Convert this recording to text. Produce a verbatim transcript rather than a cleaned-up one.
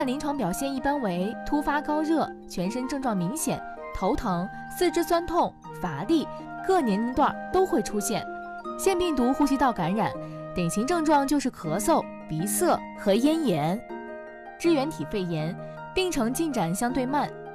临床表现一般为突发高热，全身症状明显，头疼、四肢酸痛、乏力，各年龄段都会出现。腺病毒呼吸道感染典型症状就是咳嗽、鼻塞和咽炎。支原体肺炎病程进展相对慢，